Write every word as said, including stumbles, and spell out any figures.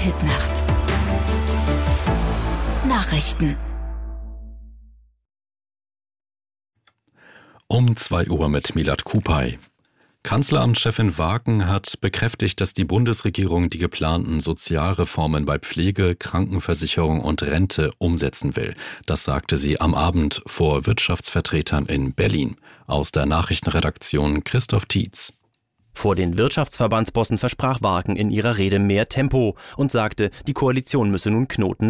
Hitnacht. Nachrichten. Um zwei Uhr mit Milad Kupay. Kanzleramtschefin Waaken hat bekräftigt, dass die Bundesregierung die geplanten Sozialreformen bei Pflege, Krankenversicherung und Rente umsetzen will. Das sagte sie am Abend vor Wirtschaftsvertretern in Berlin. Aus der Nachrichtenredaktion Christoph Tietz. Vor den Wirtschaftsverbandsbossen versprach Waaken in ihrer Rede mehr Tempo und sagte, die Koalition müsse nun Knoten